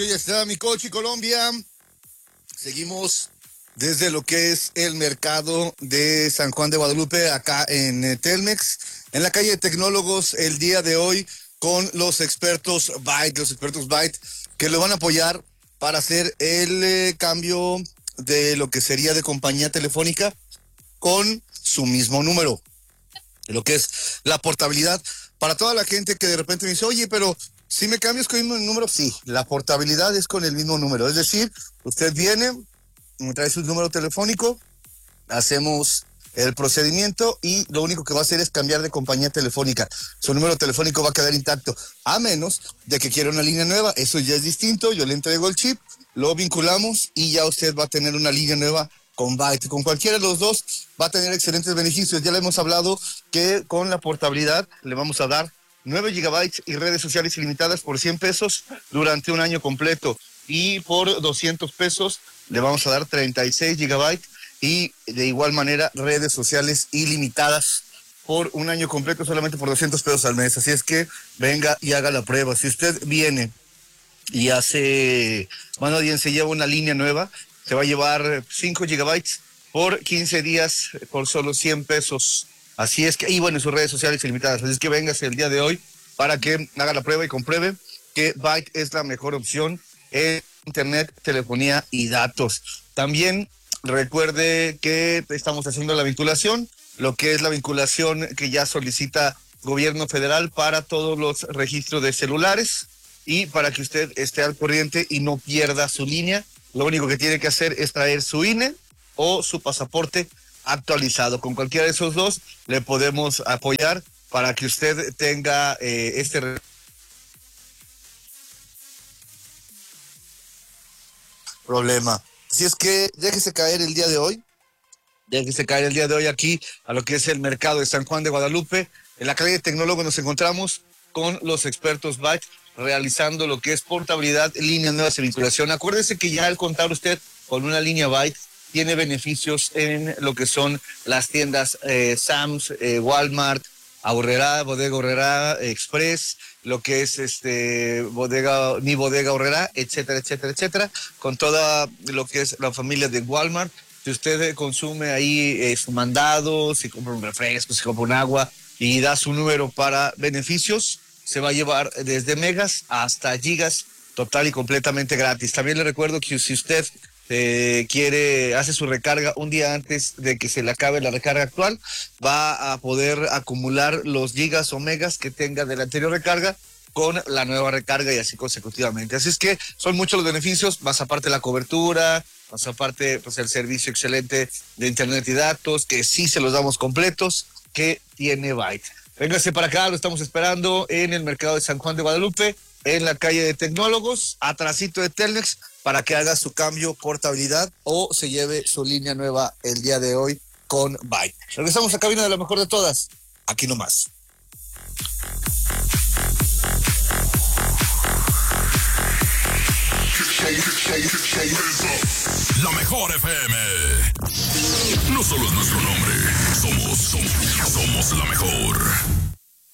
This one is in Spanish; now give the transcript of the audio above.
Ya está mi coche Colombia. Seguimos desde lo que es el mercado de San Juan de Guadalupe, acá en Telmex, en la calle de Tecnólogos, el día de hoy con los expertos Byte, que lo van a apoyar para hacer el cambio de lo que sería de compañía telefónica con su mismo número, lo que es la portabilidad. Para toda la gente que de repente me dice, oye, pero si me cambias con el mismo número, sí, la portabilidad es con el mismo número. Es decir, usted viene, me trae su número telefónico, hacemos el procedimiento y lo único que va a hacer es cambiar de compañía telefónica. Su número telefónico va a quedar intacto, a menos de que quiera una línea nueva. Eso ya es distinto. Yo le entrego el chip, lo vinculamos y ya usted va a tener una línea nueva con Byte. Con cualquiera de los dos va a tener excelentes beneficios. Ya le hemos hablado que con la portabilidad le vamos a dar 9 gigabytes y redes sociales ilimitadas por 100 pesos durante un año completo. Y por 200 pesos le vamos a dar 36 gigabytes y de igual manera redes sociales ilimitadas por un año completo, solamente por 200 pesos al mes. Así es que venga y haga la prueba. Si usted viene y hace, bueno, bien, se lleva una línea nueva, se va a llevar 5 gigabytes por 15 días por solo 100 pesos. Así es que, y bueno, sus redes sociales ilimitadas. Así es que véngase el día de hoy para que haga la prueba y compruebe que Byte es la mejor opción en internet, telefonía y datos. También recuerde que estamos haciendo la vinculación, lo que es la vinculación que ya solicita gobierno federal para todos los registros de celulares y para que usted esté al corriente y no pierda su línea. Lo único que tiene que hacer es traer su INE o su pasaporte actualizado. Con cualquiera de esos dos le podemos apoyar para que usted tenga problema. Así es que déjese caer el día de hoy aquí a lo que es el mercado de San Juan de Guadalupe. En la calle de Tecnólogos nos encontramos con los expertos Byte realizando lo que es portabilidad, líneas nuevas y vinculación. Acuérdese que ya al contar usted con una línea Byte tiene beneficios en lo que son las tiendas Sam's, Walmart, Bodega Aurrerá, Express, lo que es Mi Bodega Aurrerá, etcétera, etcétera, etcétera, con toda lo que es la familia de Walmart. Si usted consume ahí su mandado, si compra un refresco, si compra un agua y da su número para beneficios, se va a llevar desde megas hasta gigas total y completamente gratis. También le recuerdo que si usted hace su recarga un día antes de que se le acabe la recarga actual, va a poder acumular los gigas o megas que tenga de la anterior recarga con la nueva recarga y así consecutivamente. Así es que son muchos los beneficios, más aparte la cobertura, más aparte pues el servicio excelente de internet y datos, que sí se los damos completos, que tiene Byte. Véngase para acá, lo estamos esperando en el mercado de San Juan de Guadalupe, en la calle de Tecnólogos, atrasito de Telmex, para que haga su cambio portabilidad o se lleve su línea nueva el día de hoy con Byte. Regresamos a cabina de la mejor de todas, aquí nomás. La mejor FM. No solo es nuestro nombre, somos la mejor.